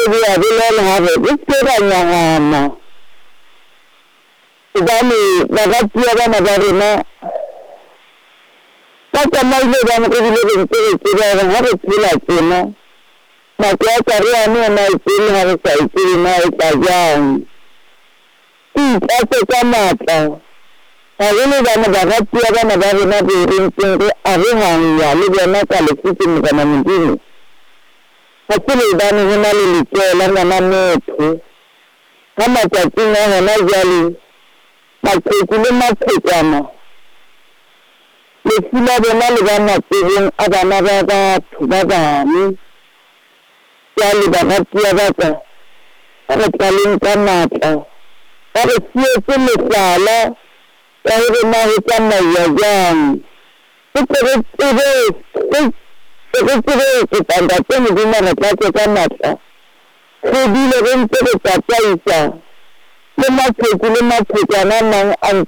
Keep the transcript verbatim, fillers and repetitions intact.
dia bilang hari itu ranyangan. Kami dapat tiada nabarina. Kata malu dan kerja itu tidak harus dilakukan. Maka cari anu naik ini harus itu naik tajam. Kita sekarang apa? Hari ini dan dapat tiada nabarina dirinting ke arihan ya. Lihat nak kalau kita bukan mungkin. Hasil dan hina lihat orang nama itu. Kama cakapnya hina jali. Maka itu macam mana? Lesila benar benar macam ada nada ada ni. Jali dapat tiada apa? Ada kalin kanata. Ada siapa misalnya? Kalau benar macam mana jang? Itu itu itu itu kita dapat mungkin mana macam kanata. Jadi orang tu berkata isa. Lemak itu lemak kerana nang ang